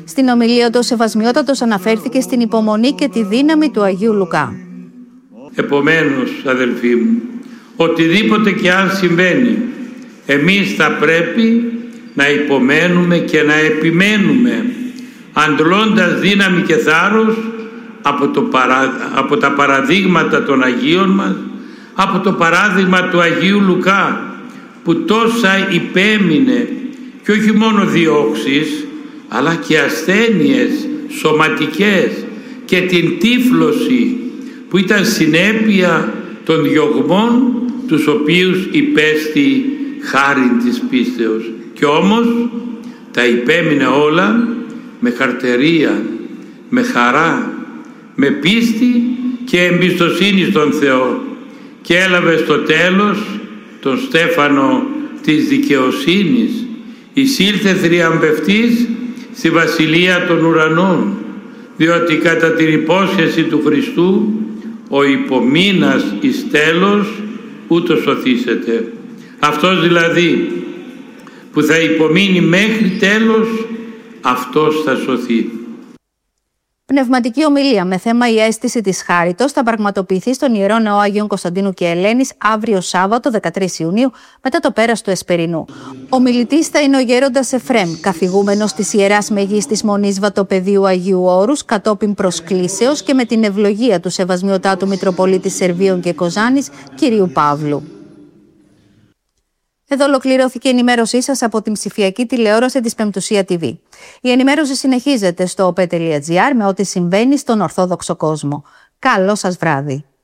Στην ομιλία του, ο Σεβασμιότατος αναφέρθηκε στην υπομονή και τη δύναμη του Αγίου Λουκά. Επομένως, αδελφοί μου, οτιδήποτε και αν συμβαίνει, εμείς θα πρέπει να υπομένουμε και να επιμένουμε, αντλώντας δύναμη και θάρρος από τα παραδείγματα των Αγίων μας, από το παράδειγμα του Αγίου Λουκά, που τόσα υπέμεινε και όχι μόνο διώξεις, αλλά και ασθένειες σωματικές και την τύφλωση που ήταν συνέπεια των διωγμών τους οποίους υπέστη χάριν της πίστεως. Και όμως τα υπέμεινε όλα με καρτερία, με χαρά, με πίστη και εμπιστοσύνη στον Θεό, και έλαβε στο τέλος τον στέφανο της δικαιοσύνης, εισήλθε θριαμβευτής στη βασιλεία των ουρανών, διότι κατά την υπόσχεση του Χριστού ο υπομείνας εις τέλος ούτως σωθήσεται. Αυτός δηλαδή που θα υπομείνει μέχρι τέλος, αυτός θα σωθεί. Πνευματική ομιλία με θέμα η αίσθηση της χάριτος θα πραγματοποιηθεί στον Ιερό Ναό Αγίων Κωνσταντίνου και Ελένης αύριο Σάββατο 13 Ιουνίου μετά το πέρας του Εσπερινού. Ομιλητής θα είναι ο Γέροντας Εφρέμ, καθηγούμενος της Ιεράς Μεγής της Μονής Βατοπεδίου Αγίου Όρους, κατόπιν προσκλήσεως και με την ευλογία του Σεβασμιωτάτου Μητροπολίτη Σερβίων και Κοζάνης κ. Παύλου. Εδώ ολοκληρώθηκε η ενημέρωσή σας από την ψηφιακή τηλεόραση της Πεμπτουσία TV. Η ενημέρωση συνεχίζεται στο op.gr με ό,τι συμβαίνει στον Ορθόδοξο κόσμο. Καλό σας βράδυ.